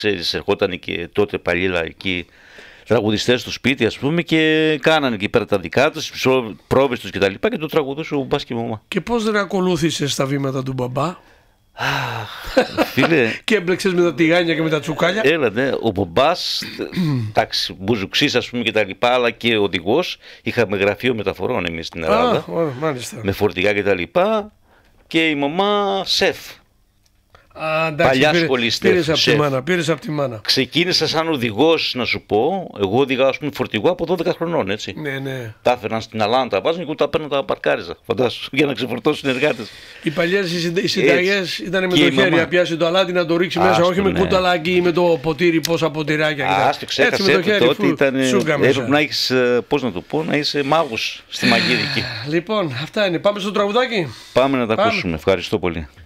Ξέρεις, ερχόταν και τότε παλιά εκεί τραγουδιστές στο σπίτι, ας πούμε, και κάνανε εκεί πέρα τα δικά τους, τις πρόβες τους κτλ. Και το τραγουδούσε ο μπαμπάς και η μαμά. Και πώς δεν ακολούθησες τα βήματα του μπαμπά? Φίλε, Και έμπλεξες με τα τηγάνια και με τα τσουκάλια. έλα, ναι, ο μπαμπάς, εντάξει, μπουζουξής, ας πούμε, και τα λοιπά, αλλά και οδηγός. Είχαμε γραφείο μεταφορών εμείς στην Ελλάδα, Μάλιστα. με φορτηγά και τα λοιπά. Και η μαμά σεφ. Παλιά σχολήστε. Πήρες από τη μάνα. Ξεκίνησα σαν οδηγός, να σου πω. Εγώ οδηγάω, ας πούμε, φορτηγό από 12 χρονών, έτσι. Ναι. Τα έφεραν στην Αλάνα, τα βάζουν και τα παίρνουν, τα παρκάριζα. Φαντάσου, για να ξεφορτώσουν οι συνεργάτες. Οι παλιές οι συνταγές ήταν με Και το η χέρι, μαμά. να πιάσει το αλάτι, να το ρίξει μέσα, Άστο, όχι με ναι. κουταλάκι ή με το ποτήρι, πόσα ποτηράκια. Το Έτσι με το χέρι, τότε ήταν. σούγκα μέσα. Έπρεπε να έχεις, πώς να το πω, να είσαι μάγος στη μαγειρική. Λοιπόν, αυτά είναι. Πάμε στο τραγουδάκι. Πάμε να τα ακούσουμε. Ευχαριστώ πολύ.